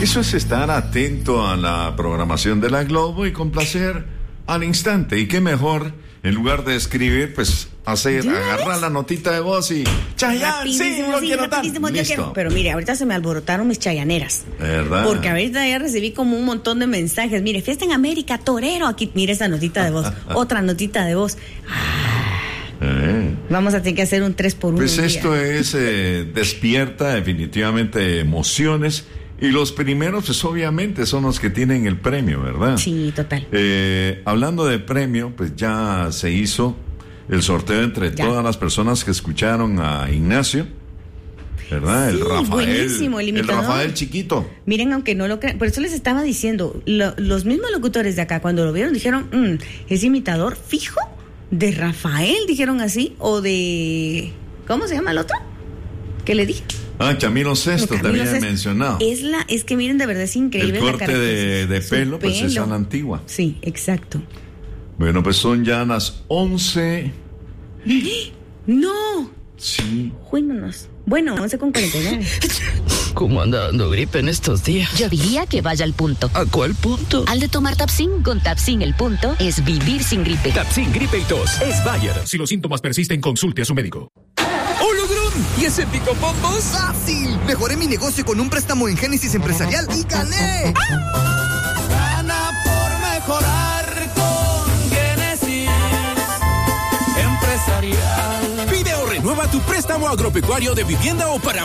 Eso es estar atento a la programación de la Globo y complacer al instante. Y qué mejor, en lugar de escribir, pues agarrar la notita de voz y Chayanne, sí, yo quiero tal. Listo. Pero mire, ahorita se me alborotaron mis chayaneras. ¿Verdad? Porque ahorita ya recibí como un montón de mensajes. Mire, fiesta en América, torero. Aquí, mire esa notita de voz. Otra notita de voz. Vamos a tener que hacer un 3x1. Pues esto es despierta definitivamente emociones. Y los primeros, pues obviamente son los que tienen el premio, ¿verdad? Sí, total. Hablando de premio, pues ya se hizo el sorteo entre todas las personas que escucharon a Ignacio, ¿verdad? Sí, el Rafael. Buenísimo, el imitador. El Rafael chiquito. Miren, aunque no lo crean, por eso les estaba diciendo, los mismos locutores de acá, cuando lo vieron, dijeron, es imitador fijo de Rafael, dijeron así, o de... ¿Cómo se llama el otro? ¿Qué le dije? Camilo Sesto, te había mencionado. Es que miren, de verdad es increíble. El corte de pelo, pues es a la antigua. Sí, exacto. Bueno, pues son ya las 11. ¡No! Sí. Juímonos. Bueno, 11:49. ¿Cómo anda dando gripe en estos días? Yo diría que vaya al punto. ¿A cuál punto? Al de tomar Tapsin. Con Tapsin el punto es vivir sin gripe. Tapsin gripe y tos es Bayer. Si los síntomas persisten, consulte a su médico. ¡Hologrón! ¿Y ese picopompos? ¡Fácil! Mejoré mi negocio con un préstamo en Génesis Empresarial y gané. Gana por mejorar con Génesis Empresarial. Pide o renueva tu préstamo agropecuario de vivienda o para